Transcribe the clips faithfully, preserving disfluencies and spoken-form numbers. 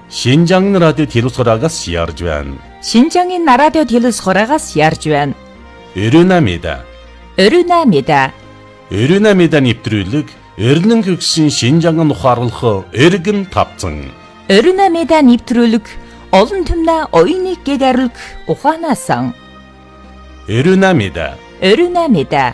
신장 라디오 телевизорагаас ярьж байна. 신장인 радио телевизорагаас ярьж байна. Өрүнамида. Өрүнамида. Өрүнамида нэвтрүүлэг Эрдэнэ хөгсөн Шинжаан ухааруулах эргэн тавцан. Өрүнамида нэвтрүүлэг олон түмнэ оюуныг гээдарлэг ухаанасан. Өрүнамида. Өрүнамида.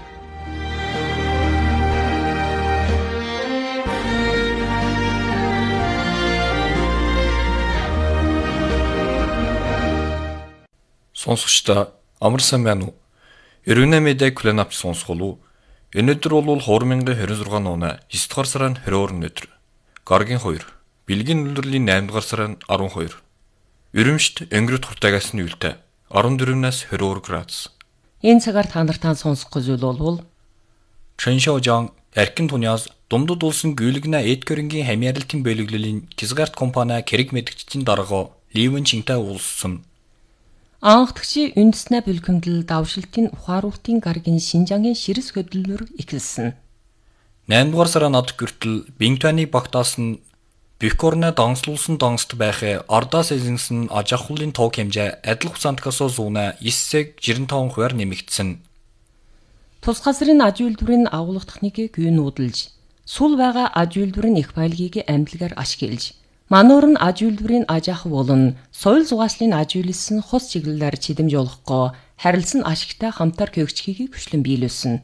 Сонсогчдоо амар сайн байна уу? Өрүнамида кланапч сонсгол уу? Өнөөдөр бол две тысячи двадцать шесть оны девять дугаар сарын двадцать өдөр. Гаргийн two, Бэлгийн үлрэлийн eight дугаар сарын twelve. Өрөмшт өнгөрөт хуртагаас нь үлдээ fourteen-аас twenty-two градус. Энэ цагаар та нартай сонсох зүйл бол Чэншоожан Эркин Туниас дундад улсын гүйлгэнэ эдгэрэнгийн хамьяарлалтын бөлөглөлийн Кизгарт компани хэрэг мэдгчдийн дарга Ливен Чинтай уулзсан. Анхдагчи үндэснэ бэлгэмдэл давшилтын ухааруултын гаргийн Шинжаангийн ширэс хөдөлмөр эхэлсэн. eight дугаар сарын над гүртэл Бинтуаны багтаас нь Бюкорны донслуулсан донст байхэ Ардаас эзэнсэн аж ахуйлын тоог хэмжээ адил хугацаантгаас зүүнэ nine sixty-five хувиар нэмэгдсэн. Тус газрын аж үйлдвэрийн агуулга техникийг гүйн нүүдэлж, сул байгаа аж үйлдвэрийн их баялагийг амжилгаар ашиглаж, мануур нь аж үйлдвэрийн аж ахуй болон соёл зугааслын аж үйлсэн хус чиглэлээр чидэмж олохгүй харилцан ашигтай хамтар көгчгийг хүчлэн биелүүлсэн.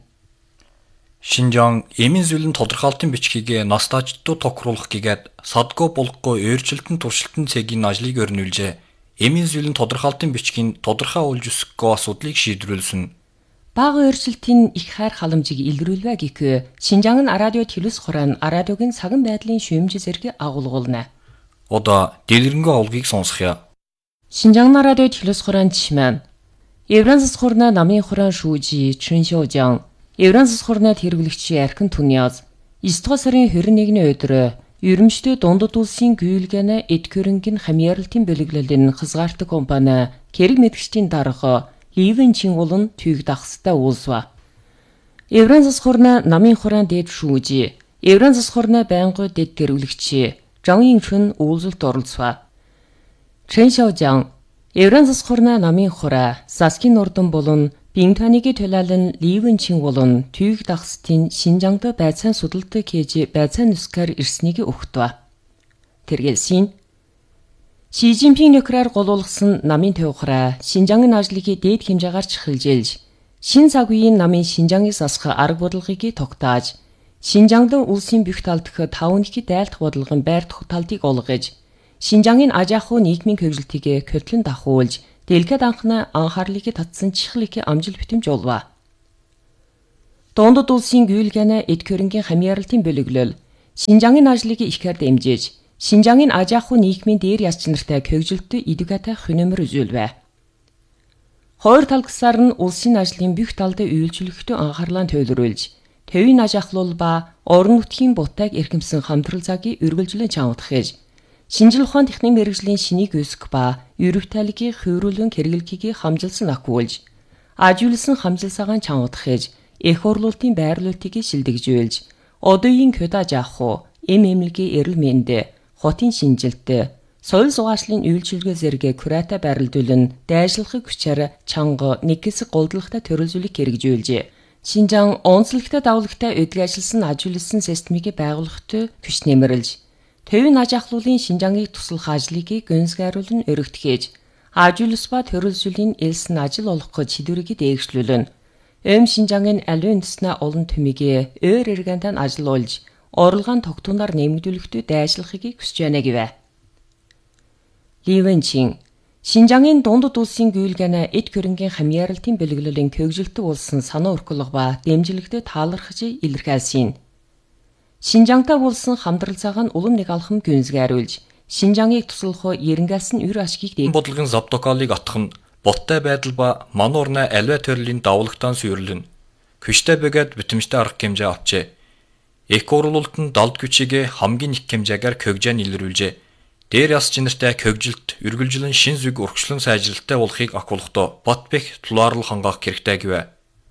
Шинжаан эмийн зүйлэн тодорхойлтын бичгийг настаачдуу тохируулах гэгээд садгүй болохгүй өөрчлөлтөн туршилтын цэгийн ажлыг өрнүүлжээ. Эмийн зүйлэн тодорхойлтын бичгийн тодорхой олж өсөхгүй асуудлыг шийдвэрлсэн. Бага өөрчлөлтийн их хайр халамжийг илрүүлвэ гэхээ Шинжаан радио телевизорын радиогийн цаган байдлын шүүмж зэрэг агуулгуулна. Одоо дэлгэрэнгүй олгийг сонсхъя. Шинжаан радио телевизорын чимэн Евразис хорна намын хорон шүүжи Чэншоожан Евразис хорна тэргэлэгч Эркин Туниас nine дугаар сарын twenty-first-ний өдөр Өрөмштэй дундад улсын гүйлгэнэ эдгэрэнгийн хамьяарлалтын бэлэглэлийн хязгаартай компани хэрэг мэдгчдийн дарга Ливен Чин болон түйг дагстай уулзва. Евразис хорна намын хорон дээд шүүжи Евразис хорна байнгын дэд тэргэлэгч Жан Инчүн уулзалт оролцва. Чэншоожан Евразис хорна намын хороо Саскин ордон болон Бинтуаныгийн төлөөлөн Ливен Чин болон түйг дагстын Шинжаанд байцаан судалдаг хийж байцаан нүскээр ирснийг өгтва. Тэргэлсийн Ши Жинпинг нөхрөөр голуулгасан намын төвхраа Шинжаангийн ажлыг дээд хэмжээгээр чухалжилж, шин цаг үеийн намын Шинжаангыг засах арга бодлогыг тогтоож, Шинжаанд улсын бүх талдах five их дайлдах бодлогын байр тогтоолтыг олгож, Шинжаангийн аж ахуй нийгмийн хөгжилтийг хөтлөн давхуулж, дэлгэд анхны анхаарлыг татсан чихэл их амжилт битэмж олва. Дундад улсын гүйлгэнэ эдгэрэнгийн хамьяарлалтын бөлөглөл Шинжаангийн ажлыг ихээр дэмжиж, Шинжаангийн аж ахуй нийгмийн дээр яс чанартай хөгжилтөд эдгэтэй хөнөмөр үзүүлвэ. Хоёр талгасаар нь улсын ажлын бүх талд үйлчлэгтөө анхаарлаа төвлөрүүлж, төвийн аж ахлуул ба орон нутгийн бутайг эрхэмсэн хамтрал цагийг үргэлжлэн чангахдах хийж, шинжил ухаан техникийн мэргэжлийн шинийг өсгөх ба ерөвтайлгийн хөврүүлэн хэрэглэхийг хамжилсан ахгүйж, ажиулсан хамжилсаагаан чангахдах хийж, эх орлуулалтын байрлуулалтыг шилдэгжүүлж, одоогийн көд аж ахуй, эм эмнэлгийн эрүүл мэндэ, хотын шинжилтэ, соёл зугааслын үйлчилгээ зэрэг курата байрлуулан дайжлахыг хүчээр чанга нэг хэсэг голдлагатай төрөлжүүлэх хэрэгжүүлжээ. Шинжаан онцлогтой давлагтай өдөг ажилласан ажиулсан системийг байгуулахад хүч нэмэрлж, төвийн аж ахлуулын Шинжаангийг туслах ажлыг гүнзгийруулан өргөтгөөж, ажиулс ба төрөлжүүлийн элсэн ажил олох чиглэлийг дээгшлүүлэн, Эм Шинжаангийн аливаа үндэснэ олон төмийг өөр эргэнтэн ажиллуулж, орлогын тогтунаар нэмэгдүүлэхэд дайжлахыг хүсэж байна гэвэ. Ливен Чин Шинжаангийн дундад улсын гүйлгэнэ эдгэрэнгийн хамьяарлалтын бэлэглэлийн хөгжилтөд улсын санаа өргөлөг ба дэмжлэгтэй таалархаж илэрхийлсэн. Шинжаантай улсын хамтрал цагаан улам нэг алхам гүнзгийруулж, Шинжаангийг туслах эренгээс нь үр ашгийг дээг бодлогын завтокалыг атах нь боттой байдал ба мануурна аливаа төрлийн давлагтаан суйрлэн хүчтэй бөгөөд битэмжтэй арга хэмжээ авчээ. Эк орлуулалт нь далд хүчийг хамгийн их хэмжээгээр хөгжөөнд илрүүлжээ. Дээр яс чинэртэй хөгжилт, үргэлжлэн шин зүг урагшлан сайжралтай болохыг ахуулахдаа бат бэх тулаарлал хангаах хэрэгтэй гэвэ.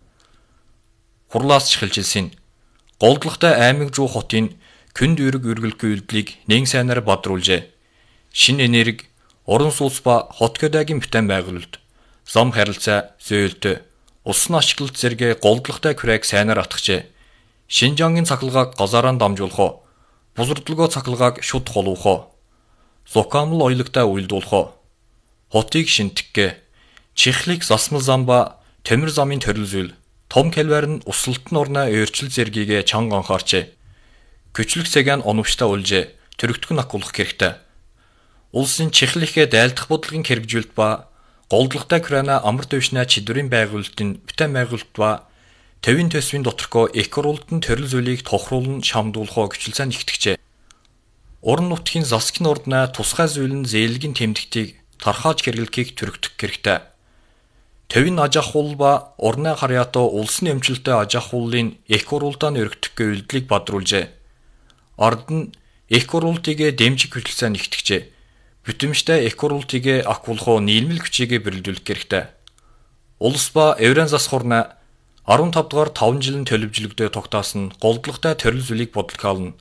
Хурлаас чиглэлсэн голдлагатай аймаг жуу хотын күнд үүрэг үргэлгүй үйлдлийг нэн сайнаар бадруулжээ. шин энерги, уран сууц ба хот хөдөөгийн бүтээн байгуулалт, зам харилцаа, зөөлтөө, улсын ашиглалт зэрэг голдлагатай күрээг сайнаар атгажээ. Шинжангийн цахилгааг газараа дамжуулах, бузардлагоо цахилгааг шуд холуух, зукамл оёлогтой уйлдуулах, хотыг шинтгэх, чихлийг засмал зам ба төмөр замын төрөл зүйл, том калвар нь усалтын орноо өөрчил зэргийг чанга анхаарчээ. Күчлэг цагаан оновчтой улжээ, төрөгтгөн акулах хэрэгтэй. Улсын чихлийнхээ дайлдах бодлогын хэрэгжүүлэлт ба голдлагатай крана амар дэвшнэ чидвэрийн байгуулалтын бүтээн байгуулалт ба төвийн төсвийн доторхоо их уралдын төрөл зүйлийг тохируулн шамдуулахоо гүчлцэн нэгтгэжээ. Уран нутгийн засгийн орднаа тусгай зүйл нь зээлгийн тэмдэгтийг тархааж хэрэглэхийг төрөгдөх хэрэгтэй. Төвийн аж ахуйл ба урны харьяатуу улсын эмчилтэй аж ахуулын их уралдаан өргөдөхгүй үйлдэлийг бадруулжээ. Ард нь их уралтыг дэмжих гүчлцэн нэгтгэжээ. Бүтэмжтэй их уралтыг акуулах нийлмэл хүчийг бэрэлдүүлэх хэрэгтэй. Улс ба Еврен засах орны арван тав дугаар таван жилийн төлөвжлөгдөө тогтоосон голдлагатай төрөл зүйлийг бодлогоолно.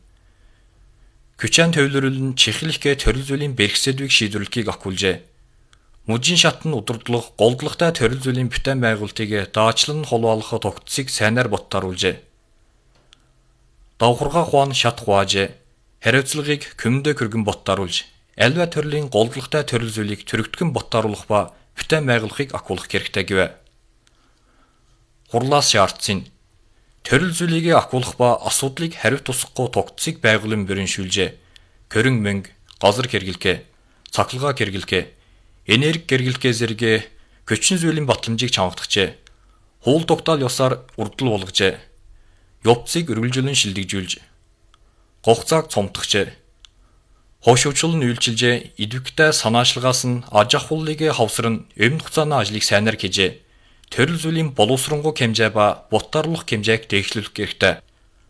Күчэн төвлөрөл нь чихлийнхээ төрөл зүйлийн бэрхсэдвийг шийдвэрлэхийг акуулжээ. Мужийн шатны удирдлага голдлагатай төрөл зүйлийн бүтээн байгуулалтыг даачлан холбоолох тогтцыг сайнаар боттааруулжээ. Давхаргаа хуан шат хуваажээ. Хариуцлагыг көмөндөө кэргэн боттааруулж, альва төрлийн голдлагатай төрөл зүйлийг төрөгдгөн боттааруулах ба бүтээн байгуулахыг акуулах хэрэгтэй гэв. Хурлаас шаардсан төрөл зүйлийг акуулах ба асуудлыг хариуц тусахгүй тогтцыг байгуулан бүрэншүүлжээ. Körөн мөнгө, газар хэрэглэхээ, цахилгаан хэрэглэхээ, энерги хэрэглэхээ зэрэг хүчин зүйлийн батламжийг чамдагчээ. Хуул тогтоол ёсоор урдл болгожээ. Явцыг үргэлжлэн шилдэгжүүлж, гогцааг цомтгожээ. Хошуучлал нь үйлчилжээ. Идэвхтэй санаачлагаас нь аж ахуулыг хавсран өмнө хугацааны ажлыг сайнаар хийжээ. Төрөл зүйлийн боловсронгуй хэмжээ ба бутаарлах хэмжээг дэвшлүүлэх хэрэгтэй.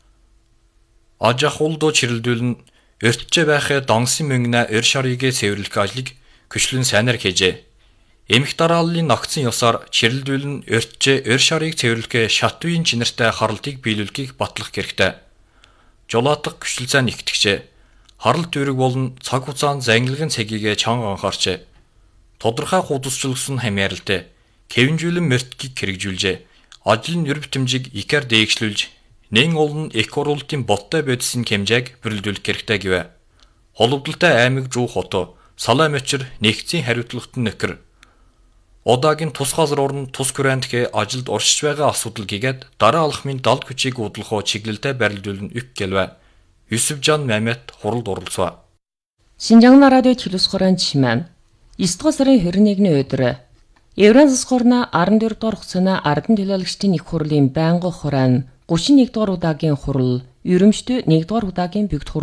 Аж ахуйлдоо чирэлдүүлэн өртөж байх дансын мөнгөнө өр шарыг цэвэрлэх ажлыг көчлөн сайнаар хийжээ. Эмх дарааллын ногцсон ёсоор чирэлдүүлэн өртөж өр шарыг цэвэрлэх шат үеийн чинартай харалтыг биелүүлэхийг батлах хэрэгтэй. Жолоотох көчлцэн нэгтгэжээ. Харалт үүрэг болон цаг хугацаанд зангилгын цагийг чанга анхаарчээ. Тодорхой худалчилсан хамааралтай кевинжүүлэн мөртгийг хэрэгжүүлжээ. Ажлын нэр бүтэмжийг икээр дээгшлүүлж, нэн олон их уралтын боттой бодисын хэмжээг бүрэлдүүлэх хэрэгтэй гэв. Холбогдолтой аймаг жуу хото, салай мөчр нэгцийн хариуцлагатай нөхөр. Одаагийн тус газар орн тус күрэнтгэ ажилд оршиж байгаа асуудал гэгээд дараа алхмын далд хүчийг удлахоо чиглэлтэй барилдуулн үк гэлвэ. Юсүфжан Мамет хуралд оролцоо. Шинжаан радио телевиз хорон чимэн девять сарын двадцать первого өдөр Еврен засах орны арван дөрөв дугаар хугацааны Ардын төлөөлөгчдийн их хурлын байнгын хорон тридцать и нэг дугаар удаагийн хурал, ерөнхийдөө нэг дугаар удаагийн бүгд